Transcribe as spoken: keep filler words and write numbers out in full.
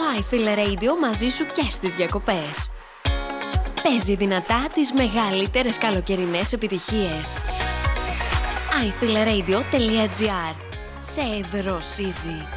iFeel Radio μαζί σου και στις διακοπές. Παίζει δυνατά τις μεγαλύτερες καλοκαιρινές επιτυχίες. άι φιλ ρέιντιο τελεία τζι άρ. Σε δροσίζει.